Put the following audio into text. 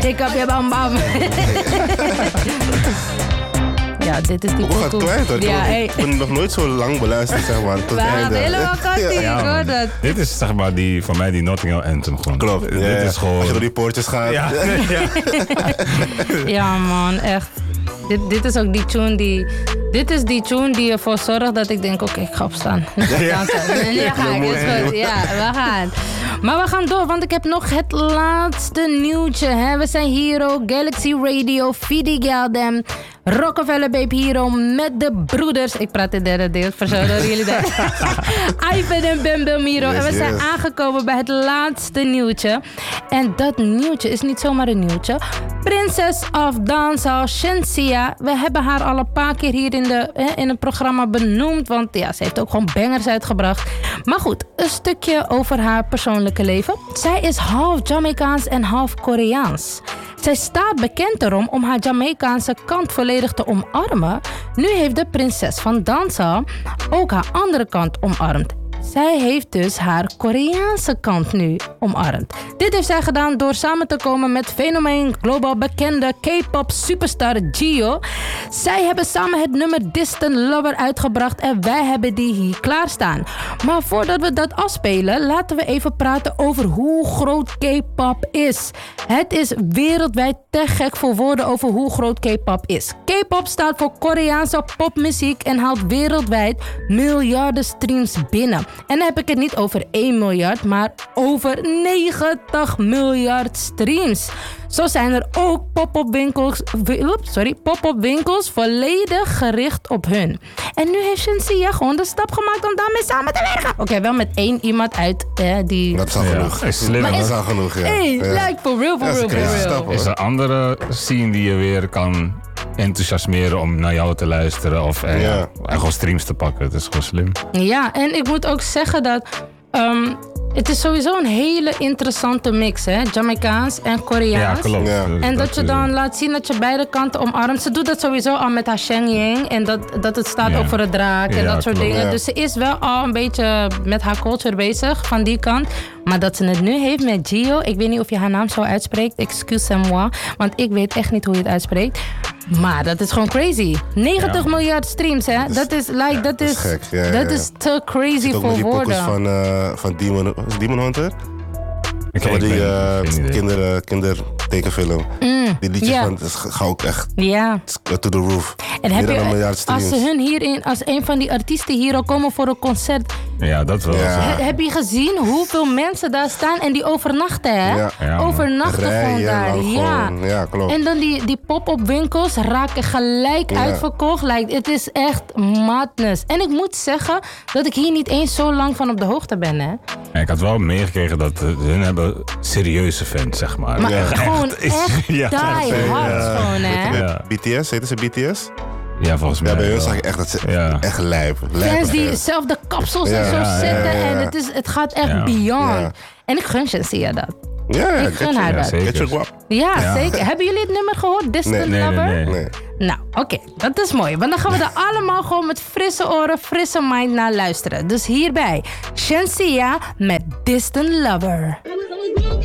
Ik heb je bam bam. Ja, dit is die Hoe gaat het kwijt hoor? Ja, Ik ben nog nooit zo lang beluisterd, zeg maar. Tot het we gaan einde. helemaal kort hier, Ja, ik hoor man. dat. Dit is zeg maar voor mij die Notting Hill Anthem gewoon. Klopt. Dit Ja, is gewoon... Als je door die poortjes gaat. Ja, ja. Ja man, echt. Dit is ook die tune die... Dit is die tune die ervoor zorgt dat ik denk, oké, ik ga opstaan. Nu ga ik dansen. Nu ga ik, is goed. Ja, we gaan. Maar we gaan door, want ik heb nog het laatste nieuwtje. Hè. We zijn Hero, Galaxy Radio, Fidigaldem, Rockefeller Babe Hero met de broeders. Ik praat het derde deel, verzorgen jullie dat. Ivan en Bam Bam Hero. En we zijn aangekomen bij het laatste nieuwtje. En dat nieuwtje is niet zomaar een nieuwtje. Princess of Dancehall, Shenseea. We hebben haar al een paar keer hier in het programma benoemd. Want ja, ze heeft ook gewoon bangers uitgebracht. Maar goed, een stukje over haar persoonlijke leven. Zij is half Jamaicaans en half Koreaans. Zij staat bekend erom om haar Jamaicaanse kant volledig te omarmen. Nu heeft de prinses van Dancehall ook haar andere kant omarmd. Zij heeft dus haar Koreaanse kant nu omarmd. Dit heeft zij gedaan door samen te komen met fenomeen globaal bekende K-pop superstar Gio. Zij hebben samen het nummer Distant Lover uitgebracht en wij hebben die hier klaarstaan. Maar voordat we dat afspelen, laten we even praten over hoe groot K-pop is. Het is wereldwijd te gek voor woorden over hoe groot K-pop is. K-pop staat voor Koreaanse popmuziek en haalt wereldwijd miljarden streams binnen. En dan heb ik het niet over 1 miljard, maar over 90 miljard streams. Zo zijn er ook pop-up winkels volledig gericht op hun. En nu heeft Shenseea gewoon de stap gemaakt om daarmee samen te werken. Oké, wel met 1 iemand uit die... Dat is al genoeg. Is slim. Dat is al genoeg, ja. Hey, Ja. like for real. Stap, Is hoor. er een andere scene die je weer kan enthousiasmeren om naar jou te luisteren of en gewoon streams te pakken? Het is gewoon slim. Ja, en ik moet ook zeggen dat... het is sowieso een hele interessante mix, hè? Jamaicaans en Koreaans. Ja, klopt. Ja. En dat je is dan laat zien dat je beide kanten omarmt. Ze doet dat sowieso al met haar Shenyang. En dat het staat ook voor de draak en Ja, dat soort klopt. dingen. Ja. Dus ze is wel al een beetje met haar culture bezig van die kant. Maar dat ze het nu heeft met Gio. Ik weet niet of je haar naam zo uitspreekt. Excuse-moi. Want ik weet echt niet hoe je het uitspreekt. Maar dat is gewoon crazy. 90 miljard streams, hè? Dat is gek. Ja, dat is te crazy Ook met voor die pokus woorden. van Demon Hunter. Ik Zeg maar die geen idee. kindertekenfilm. Die liedjes ja. van, dat ga ook echt Ja. to the roof. En Meer heb dan je, 1 miljard streams. als ze hun hierin, als een van die artiesten hier al komen voor een concert, Ja, dat wel. Ja. heb je gezien hoeveel mensen daar staan en die overnachten, hè? Ja. Ja, man. Overnachten gewoon Rijen daar, lang ja. gewoon. Ja, klopt. En dan die pop-up winkels raken gelijk Ja. uitverkocht. Like, het is echt madness. En ik moet zeggen dat ik hier niet eens zo lang van op de hoogte ben, hè? Ja, ik had wel meegekregen dat hun hebben serieuze fans, zeg maar. Maar Ja. gewoon echt Ja, die hard gewoon, hè? Ja. BTS, heette ze BTS? Ja, volgens mij. Ja, bij hun wel. zag ik echt dat ze Ja. echt lijp. Fans die zelf de kapsels en Ja, zo ja, zetten. ja, ja. En het gaat echt Ja. beyond. Ja. En ik gun Shenseea dat. Ja, Ik gun haar Ja, dat. zeker. Get your guap. Ja, Ja. zeker. Hebben jullie het nummer gehoord? Distant Nee, Lover? Nee. Nou, oké. Dat is mooi. Want dan gaan we er allemaal gewoon met frisse oren, frisse mind naar luisteren. Dus hierbij Shenseea met Distant Lover.